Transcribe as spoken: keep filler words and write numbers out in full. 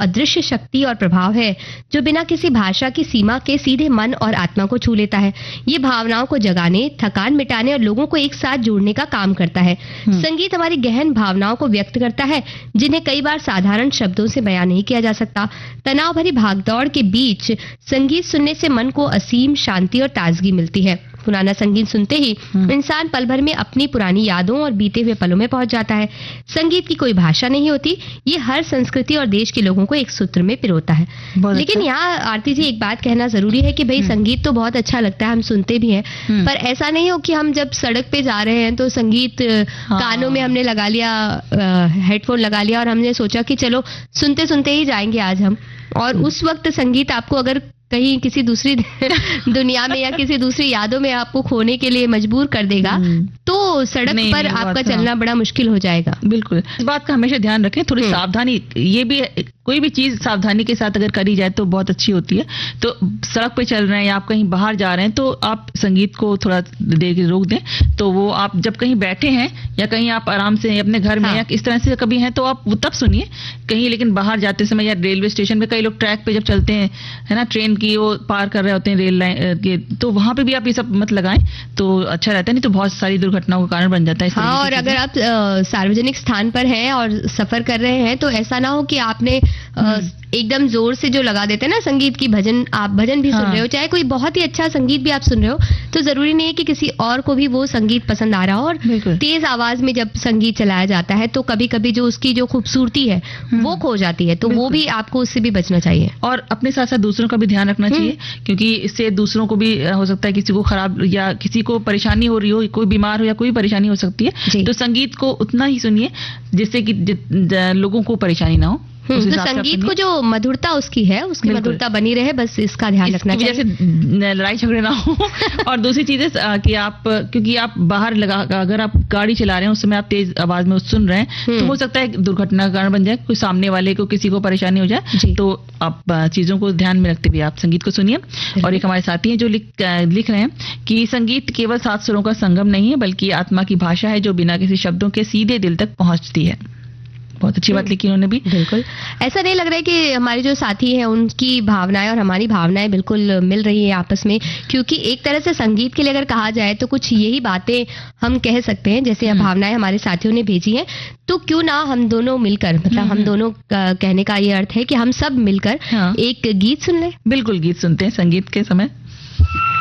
अदृश्य शक्ति और प्रभाव है जो बिना किसी भाषा की सीमा के सीधे मन और आत्मा को छू लेता है। ये भावनाओं को जगाने, थकान मिटाने और लोगों को एक साथ जोड़ने का काम करता है। संगीत हमारी गहन भावनाओं को व्यक्त करता है जिन्हें कई बार साधारण शब्दों से बयां नहीं किया जा सकता। तनाव भरी भागदौड़ के बीच संगीत सुनने से मन को असीम शांति और ताजगी मिलती है। पुराना संगीत सुनते ही इंसान पल भर में अपनी पुरानी यादों और बीते हुए पलों में पहुंच जाता है। संगीत की कोई भाषा नहीं होती, ये हर संस्कृति और देश के लोगों को एक सूत्र में पिरोता है। लेकिन अच्छा। यहाँ आरती जी एक बात कहना जरूरी है कि भाई संगीत तो बहुत अच्छा लगता है, हम सुनते भी हैं, पर ऐसा नहीं हो कि हम जब सड़क पे जा रहे हैं तो संगीत हाँ। कानों में हमने लगा लिया, हेडफोन लगा लिया और हमने सोचा कि चलो सुनते सुनते ही जाएंगे आज हम, और उस वक्त संगीत आपको अगर कहीं किसी दूसरी दुनिया में या किसी दूसरी यादों में आपको खोने के लिए मजबूर कर देगा तो सड़क नहीं, पर नहीं, आपका चलना बड़ा मुश्किल हो जाएगा। बिल्कुल, इस बात का हमेशा ध्यान रखें, थोड़ी सावधानी, ये भी कोई भी चीज सावधानी के साथ अगर करी जाए तो बहुत अच्छी होती है। तो सड़क पे चल रहे हैं या आप कहीं बाहर जा रहे हैं तो आप संगीत को थोड़ा देर के रोक दें, तो वो आप जब कहीं बैठे हैं या कहीं आप आराम से अपने घर में हाँ। या इस तरह से कभी हैं तो आप वो तब सुनिए कहीं, लेकिन बाहर जाते समय या रेलवे स्टेशन पे कई लोग ट्रैक पे जब चलते हैं है ना, ट्रेन की वो पार कर रहे होते हैं रेल लाइन के, तो वहां पे भी आप ये सब मत लगाएं तो अच्छा रहता है, नहीं तो बहुत सारी दुर्घटनाओं का कारण बन जाता है। हाँ, और अगर आप सार्वजनिक स्थान पर हैं और सफर कर रहे हैं तो ऐसा ना हो कि आपने एकदम जोर से जो लगा देते हैं ना संगीत की, भजन आप भजन भी हाँ। सुन रहे हो, चाहे कोई बहुत ही अच्छा संगीत भी आप सुन रहे हो, तो जरूरी नहीं है कि किसी और को भी वो संगीत पसंद आ रहा हो। और तेज आवाज में जब संगीत चलाया जाता है तो कभी कभी जो उसकी जो खूबसूरती है वो खो जाती है, तो वो भी आपको उससे भी बचना चाहिए और अपने साथ साथ दूसरों का भी ध्यान रखना चाहिए, क्योंकि इससे दूसरों को भी हो सकता है किसी को खराब या किसी को परेशानी हो रही हो, कोई बीमार हो या कोई परेशानी हो सकती है, तो संगीत को उतना ही सुनिए जिससे कि लोगों को परेशानी ना हो। तो संगीत को जो मधुरता उसकी है उसकी मधुरता बनी रहे, बस इसका ध्यान रखना चाहिए, जैसे लड़ाई झगड़े ना हो। और दूसरी चीज है कि आप, क्योंकि आप बाहर लगा, अगर आप गाड़ी चला रहे हैं उस समय आप तेज आवाज में सुन रहे हैं तो हो सकता है दुर्घटना का कारण बन जाए, कोई सामने वाले को किसी को परेशानी हो जाए, तो आप चीजों को ध्यान में रखते हुए आप संगीत को सुनिए। और एक हमारे साथी हैं जो लिख लिख रहे हैं कि संगीत केवल सात सुरों का संगम नहीं है बल्कि आत्मा की भाषा है जो बिना किसी शब्दों के सीधे दिल तक पहुंचती है। बहुत अच्छी बात लिखी उन्होंने भी। बिल्कुल, ऐसा नहीं लग रहा है कि हमारे जो साथी हैं उनकी भावनाएं और हमारी भावनाएं बिल्कुल मिल रही है आपस में, क्योंकि एक तरह से संगीत के लिए अगर कहा जाए तो कुछ यही बातें हम कह सकते हैं, जैसे भावनाएं हमारे साथियों ने भेजी हैं, तो क्यों ना हम दोनों मिलकर, मतलब हम दोनों कहने का ये अर्थ है कि हम सब मिलकर हाँ। एक गीत सुन लें। बिल्कुल, गीत सुनते हैं संगीत के समय।